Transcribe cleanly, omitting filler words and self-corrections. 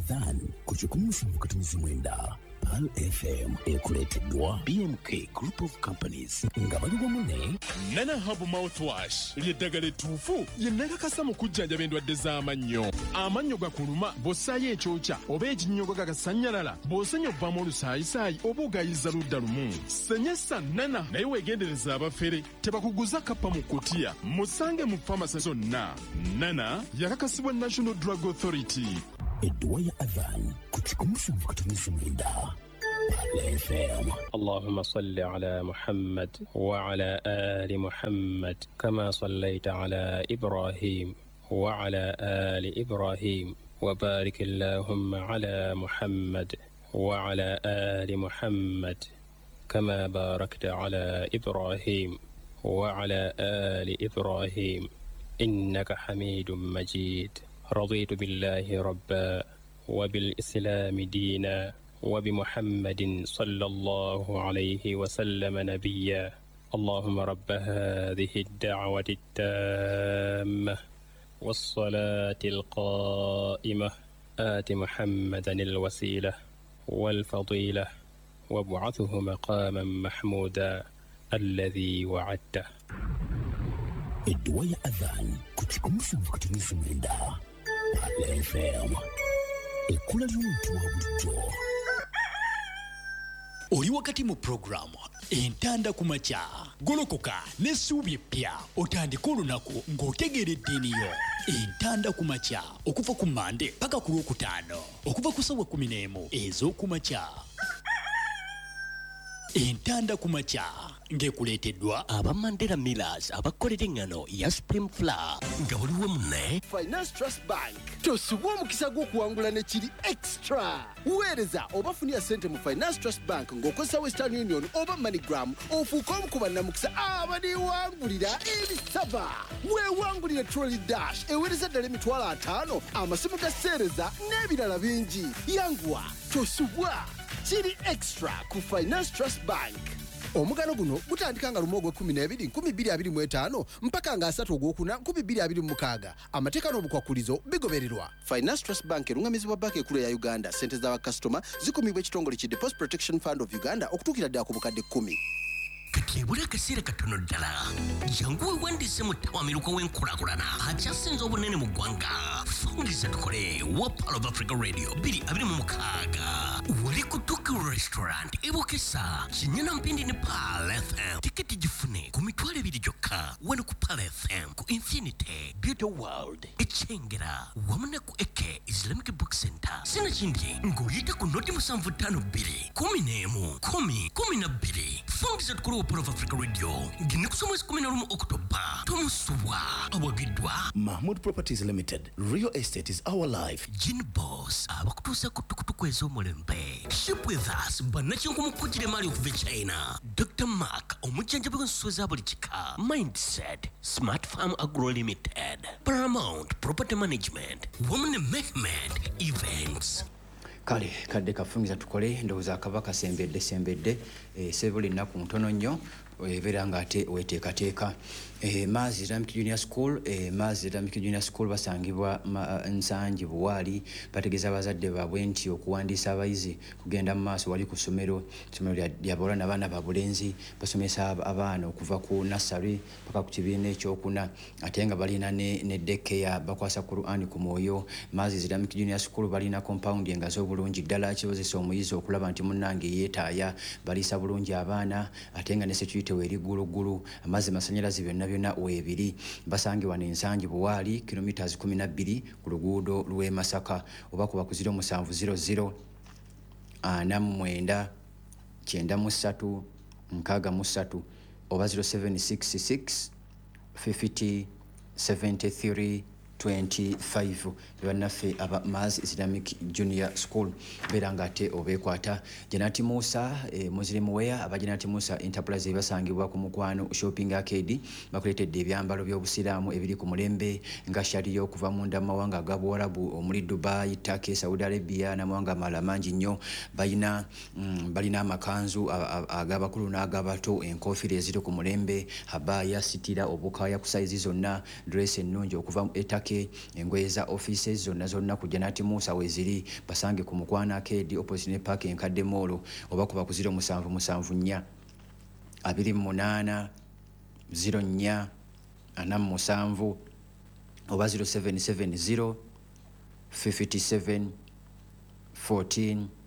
Adhan kuchikumusha mkatumizi mwenda Al FM ekuleteddwa BMK Group of Companies nga bali wamunne Nana Hub Mouthwash lyeddagala ettuufu yennakakasa mu kujjanja endwadde z'amannyo. Amannyo gakuluma bw'ossaayo ekyokya oba ekinnyogo gagasanyalala bw'osenya obvamu olusaayisaayi oba ogayiza ludda lumu. Senyesa Nana naye weegendereza abafere tebakuguza kappa mu kutiya musange mu famasi zonna. Nana yakakasibwa National Drug Authority. Edduwa ya Adhan kuchikumusha mkatumizi mwenda Al FM. اللهم صل على محمد وعلى آل محمد كما صليت على إبراهيم وعلى آل إبراهيم وبارك اللهم على محمد وعلى آل محمد كما باركت على إبراهيم وعلى آل إبراهيم إنك حميد مجيد. رضيت بالله ربا وبالإسلام دينا وبمحمد صلى الله عليه وسلم نبيا. اللهم رب هذه الدعوة التامة والصلاة القائمة آت محمدا الوسيلة والفضيلة وابعثه مقاما محمودا الذي وعدته. Edduwa ya Adhan kuchikumusha mkatumizi mwenda Al FM. Ekula ly'omuntu wa bulijjo. Oli wakati mu programu entanda ku makya golokoka n'essuubi eppya otandika olunaku ng'otegeeredde eniyo. Entanda ku makya okuva ku Mande paka ku Lwokutaano okuva ku ssaawa 11 ez'oku makya. Entanda ku makya ng'ekuleeteddwa aba Mandela Millers abakolera engano ya Supreme Flour nga waliwo munne Finance Trust Bank tosubwa omukisa gw'okuwangula ne kiri extra. Weereza oba funira ssente mu Finance Trust Bank ng'okozesa Western Union oba MoneyGram ofuuka omu ku bannamukisa abaliwangulira ebisava. Weewangulire Trolley Dash eweereza ddala $50,000 amasimu ga sseereza n'ebirala bingi. Yanguwa tosubwa kiri extra ku Finance Trust Bank. Omugano guno gutandika nga lumu ogw'E12 2025 mpaka nga 3 ogw'Okuna 2026. Amateeka n'obukwakulizo bigobererwa. Finance Trust Bank erungamizibwa banka ekulu ya Uganda. Ssente z'abakasitoma zikumibwa ekitongole ki Deposit Protection Fund of Uganda okutuukira ddala ku bukadde 10. Katebula akaseera katono ddala jangu wewandiise mu ttawamiruka w'enkulaakulana akyasinze obunene mu ggwanga. Fungiza tukole wa Pearl of Africa Radio 226 wali ku Tuku Restaurant ebokesa kinyana mpindi ne Pearl FM. Tiketi gifune ku $20 gyokka wano ku Pearl FM ku Infinity Beauty World Echengera wamu ne ku Eke Islamic Book Center. Sina kindi ng'oyita ku noti 752 11 10 12. Fungiza tukole Pearl of Africa Radio ngine kusoma 11 October tomusubwa abagidwa Mahmoud Properties Limited. Real estate is our life. Gin Boss abakutuusa ku tukutuku ez'omulembe. Ship with us bannakinku mukujjire mali okuva China. Dr. Mark omujjanjabi w'ensuso za buli kika. Mindset Smart Farm Agro Limited. Paramount Property Management wamu ne Mehmet Events. Kale kadde kafungiza tukole ndowooza akabaka sembedde sebuli nnaku ntono nnyo ebeera nga ate weteekateeka. Maazi Islamic Junior School Maazi Islamic Junior School basangibwa Nsangi Buwaali bategeeza abazadde baabwe nti okuwandiisa abayizi kugenda mu maaso wali ku ssomero lya bawala n'abaana babulenzi basomesa abaana okuva ku nursery paka ku kibiina ekyokuna ate nga balina ne daycare bakwasa Qur'an ku mwoyo. Maazi Islamic Junior School balina compound engazi obulungi ddala kikozesa omuyizi okulaba nti munnange yeetaaya baliisa bulungi abaana ate nga ne security weeri ggulugulu amazzi masanyalazi byonna weebiri basangibwa n'Ensangi Buwaali kilometers 12 ku luguudo lw'e Masaka oba kuba ku 0700 49 93 63 oba 0766 50 73 25 bannaffe aba Maazi Islamic Junior School beera nga ate obeekwata. Janati Musa Muslim Wear aba Janati Musa Enterprise basangibwa ku Mukwano Shopping Arcade bakuleetedde ebyambalo by'obusiraamu ebiri ku mulembe nga shariyo okuva mu ndamawanga aga Buwarabu omuli Dubai, Turkey, Saudi Arabia n'amawanga amalala mangi nnyo. Balina amakanzu ag'abakulu n'ag'abato, enkofiira eziri ku mulembe, habaya, sitira, obukaya ku saizi zonna, dress ennungi okuva Nake engoye za offices zonna kujja nati Musa weziri basange ku Mukwana Arcade opposite ne park enkadde molo oba kuba ku 0774 28 04 47 oba 0770 57 14